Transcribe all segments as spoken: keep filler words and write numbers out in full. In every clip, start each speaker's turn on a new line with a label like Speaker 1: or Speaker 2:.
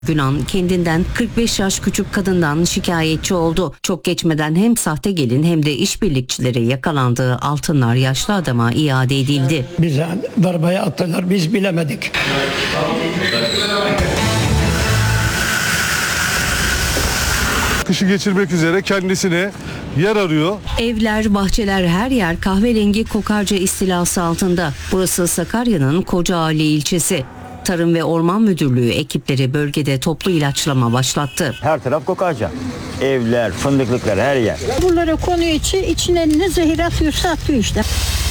Speaker 1: Günan kendinden kırk beş yaş küçük kadından şikayetçi oldu. Çok geçmeden hem sahte gelin hem de işbirlikçilere yakalandığı altınlar yaşlı adama iade edildi.
Speaker 2: Bize darbaya attılar, biz bilemedik.
Speaker 3: Kışı geçirmek üzere kendisine yer arıyor.
Speaker 1: Evler, bahçeler, her yer kahverengi kokarca istilası altında. Burası Sakarya'nın Kocaeli ilçesi. Tarım ve Orman Müdürlüğü ekipleri bölgede toplu ilaçlama başlattı.
Speaker 4: Her taraf kokarca. Evler, fındıklıklar, her yer.
Speaker 5: Buralara konuyor içi, içine ne zehir atıyorsa atıyor işte.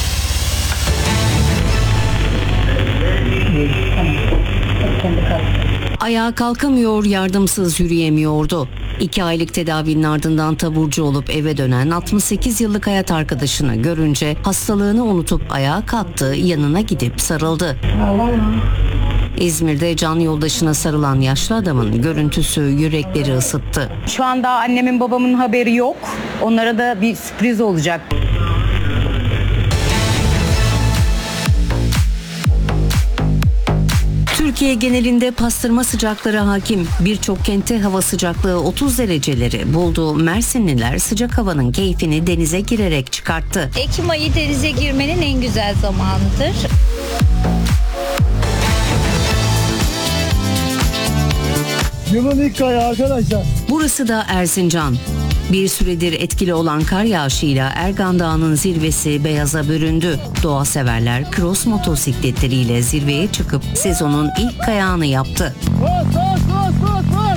Speaker 1: Ayağa kalkamıyor, yardımsız yürüyemiyordu. İki aylık tedavinin ardından taburcu olup eve dönen altmış sekiz yıllık hayat arkadaşını görünce hastalığını unutup ayağa kalktı, yanına gidip sarıldı. İzmir'de can yoldaşına sarılan yaşlı adamın görüntüsü yürekleri ısıttı.
Speaker 6: Şu anda annemin babamın haberi yok. Onlara da bir sürpriz olacak.
Speaker 1: Türkiye genelinde pastırma sıcakları hakim. Birçok kentte hava sıcaklığı otuz dereceleri buldu. Mersinliler sıcak havanın keyfini denize girerek çıkarttı.
Speaker 7: Ekim ayı denize girmenin en güzel zamanıdır.
Speaker 2: Yılın ilk ayı arkadaşlar.
Speaker 1: Burası da Erzincan. Bir süredir etkili olan kar yağışıyla Ergan Dağı'nın zirvesi beyaza büründü. Doğa severler cross motosikletleriyle zirveye çıkıp sezonun ilk kayağını yaptı.
Speaker 2: Bas, bas, bas, bas, bas.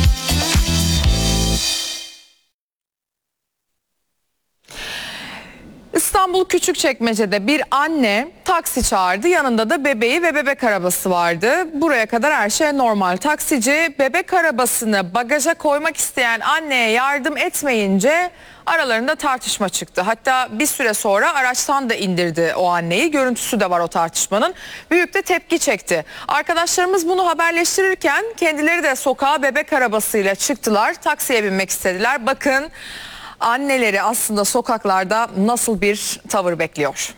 Speaker 8: İstanbul Küçükçekmece'de bir anne taksi çağırdı. Yanında da bebeği ve bebek arabası vardı. Buraya kadar her şey normal. Taksici bebek arabasını bagaja koymak isteyen anneye yardım etmeyince aralarında tartışma çıktı. Hatta bir süre sonra araçtan da indirdi o anneyi. Görüntüsü de var o tartışmanın. Büyük de tepki çekti. Arkadaşlarımız bunu haberleştirirken kendileri de sokağa bebek arabasıyla çıktılar. Taksiye binmek istediler. Bakın anneleri aslında sokaklarda nasıl bir tavır bekliyor?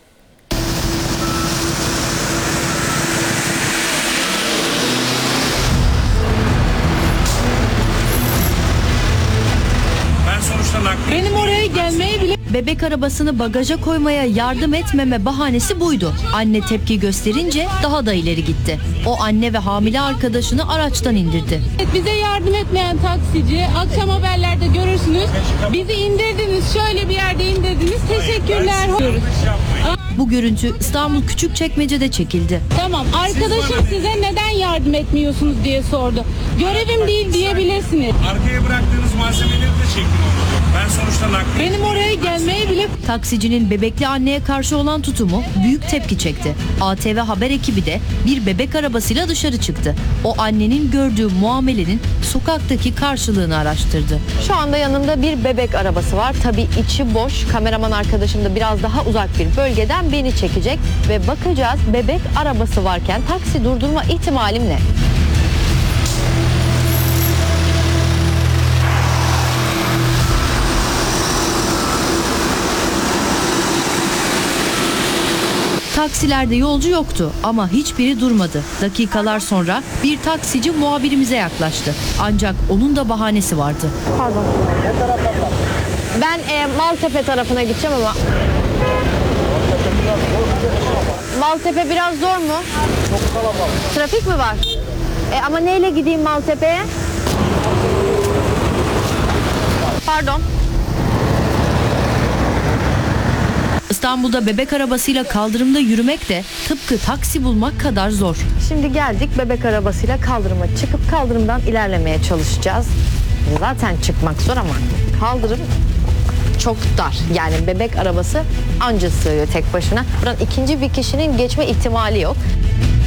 Speaker 9: Benim oraya gelmeye bile... Bebek arabasını bagaja koymaya yardım etmeme bahanesi buydu. Anne tepki gösterince daha da ileri gitti. O anne ve hamile arkadaşını araçtan indirdi.
Speaker 10: Bize yardım etmeyen taksici, akşam haberlerde görürsünüz. Bizi indirdiniz, şöyle bir yerde indirdiniz. Teşekkürler.
Speaker 9: Bu görüntü İstanbul Küçükçekmece'de çekildi.
Speaker 10: Tamam, arkadaşım size neden yardım etmiyorsunuz diye sordu. Görevim değil diyebilirsiniz.
Speaker 11: Arkaya bıraktığınız malzemeleri de çekin onu. Ben sonuçta nakli.
Speaker 10: Benim oraya gelmeye bile...
Speaker 9: Taksicinin bebekli anneye karşı olan tutumu büyük tepki çekti. A T V haber ekibi de bir bebek arabasıyla dışarı çıktı. O annenin gördüğü muamelenin sokaktaki karşılığını araştırdı.
Speaker 12: Şu anda yanımda bir bebek arabası var. Tabii içi boş. Kameraman arkadaşım da biraz daha uzak bir bölgeden beni çekecek ve bakacağız bebek arabası varken taksi durdurma ihtimalim ne?
Speaker 9: Taksilerde yolcu yoktu ama hiçbiri durmadı. Dakikalar sonra bir taksici muhabirimize yaklaştı. Ancak onun da bahanesi vardı.
Speaker 12: Pardon. Ben e, Maltepe tarafına gideceğim ama... Maltepe biraz zor mu?
Speaker 2: Çok kalabalık.
Speaker 12: Trafik mi var? E, ama neyle gideyim Maltepe'ye? Pardon.
Speaker 9: İstanbul'da bebek arabasıyla kaldırımda yürümek de tıpkı taksi bulmak kadar zor.
Speaker 12: Şimdi geldik bebek arabasıyla kaldırıma çıkıp kaldırımdan ilerlemeye çalışacağız. Zaten çıkmak zor ama kaldırım çok dar. Yani bebek arabası anca sığıyor tek başına. Buradan ikinci bir kişinin geçme ihtimali yok.